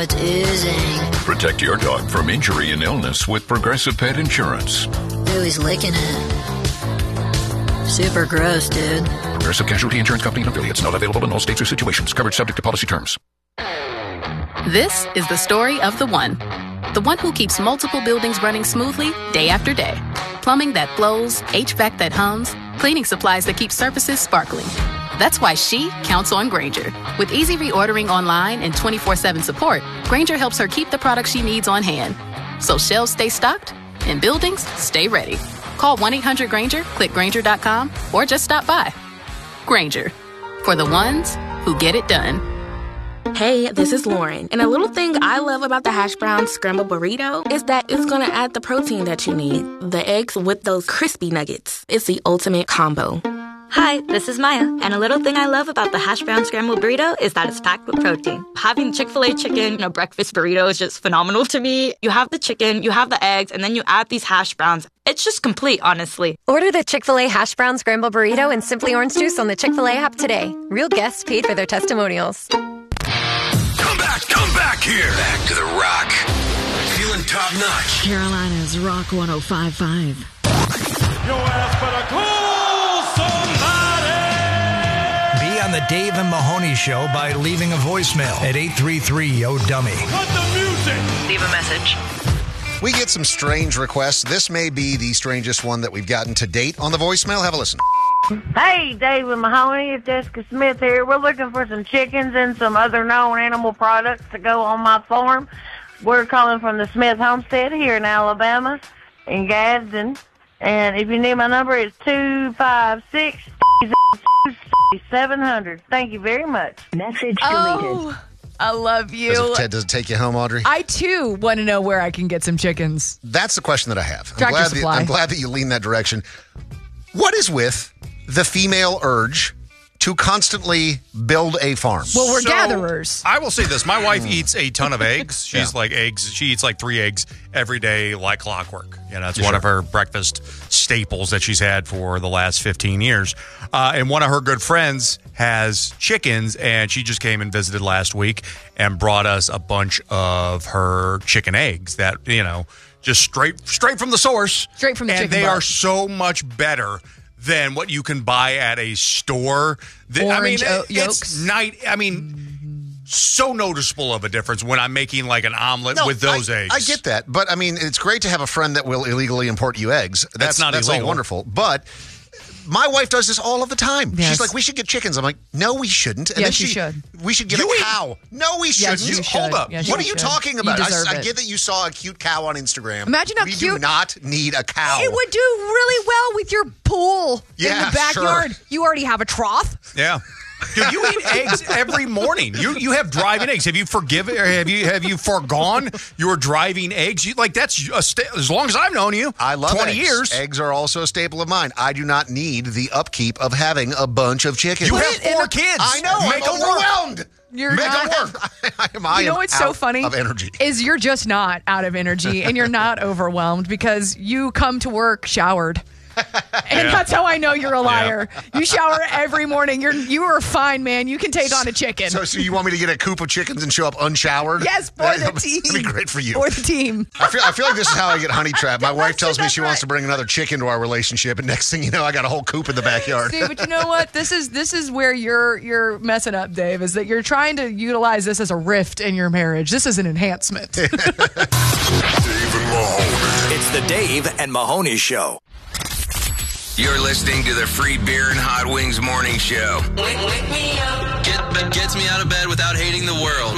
it's oozing. Protect your dog from injury and illness with Progressive Pet Insurance. Ooh, he's licking it. Super gross, dude. Progressive Casualty Insurance Company and affiliates. Not available in all states or situations. Coverage subject to policy terms. This is the story of the one. The one who keeps multiple buildings running smoothly day after day. Plumbing that flows, HVAC that hums, cleaning supplies that keep surfaces sparkling. That's why she counts on Grainger. With easy reordering online and 24/7 support, Grainger helps her keep the products she needs on hand. So shelves stay stocked and buildings stay ready. Call 1-800-GRAINGER, click Grainger.com, or just stop by. Grainger, for the ones who get it done. Hey, this is Lauren, and a little thing I love about the hash brown scrambled burrito is that it's going to add the protein that you need. The eggs with those crispy nuggets. It's the ultimate combo. Hi, this is Maya, and a little thing I love about the hash brown scrambled burrito is that it's packed with protein. Having Chick-fil-A chicken in a breakfast burrito is just phenomenal to me. You have the chicken, you have the eggs, and then you add these hash browns. It's just complete, honestly. Order the Chick-fil-A hash brown scrambled burrito and Simply Orange Juice on the Chick-fil-A app today. Real guests paid for their testimonials. Come back here. Back to the Rock. Feeling top notch. Carolina's Rock 105.5. Your ass better call somebody. Be on the Dave and Mahoney Show by leaving a voicemail at 833-YO-DUMMY. Cut the music. Leave a message. We get some strange requests. This may be the strangest one that we've gotten to date on the voicemail. Have a listen. Hey, Dave and Mahoney, it's Jessica Smith here. We're looking for some chickens and some other known animal products to go on my farm. We're calling from the Smith Homestead here in Alabama, in Gadsden. And if you need my number, it's 256-700. Thank you very much. Message deleted. Oh, I love you. Does it take you home, Audrey? I, too, want to know where I can get some chickens. That's the question that I have. I'm glad that you lean that direction. What is with the female urge to constantly build a farm? Well, we're gatherers. I will say this. My wife eats a ton of eggs. She's like eggs. She eats like 3 eggs every day like clockwork. You know, it's one of her breakfast staples that she's had for the last 15 years. And one of her good friends has chickens, and she just came and visited last week and brought us a bunch of her chicken eggs that, you know, just straight from the source. Straight from the chicken And they butt. are so much better than what you can buy at a store. Orange it's yolks. So noticeable of a difference when I'm making like an omelet with those eggs. I get that, but I mean, it's great to have a friend that will illegally import you eggs. That's not illegal. all wonderful, but my wife does this all of the time. Yes. She's like, we should get chickens. I'm like, no, we shouldn't. And Yes, then you should. We should get a cow. No, we shouldn't. Yes, you should. Hold up. Yes, What you are you should. talking You about? deserve I it. get that you saw a cute cow on Instagram. Imagine how we cute. do not need a cow. It would do really well with your pool in Yeah, the backyard. sure. You already have a trough. Yeah. Dude, you eat eggs every morning. You have driving eggs. Have you forgone your driving eggs? That's as long as I've known you. I love 20 eggs. years. Eggs are also a staple of mine. I do not need the upkeep of having a bunch of chickens. You have 4 kids. I know. Make I'm them work. overwhelmed. You're Make not. them work. I You know am what's so out funny of energy. is you're just not out of energy and you're not overwhelmed because you come to work showered. And that's how I know you're a liar. Yeah. You shower every morning. You are fine, man. You can take on a chicken. So you want me to get a coop of chickens and show up unshowered? Yes, for the team. That'd be great for you. For the team. I feel like this is how I get honey trapped. My wife tells me she wants to bring another chicken to our relationship, and next thing you know, I got a whole coop in the backyard. See, but you know what? This is where you're messing up, Dave. Is that you're trying to utilize this as a rift in your marriage? This is an enhancement. Dave and Mahoney. It's the Dave and Mahoney Show. You're listening to the Free Beer and Hot Wings Morning Show. Wake me up. Gets me out of bed without hating the world.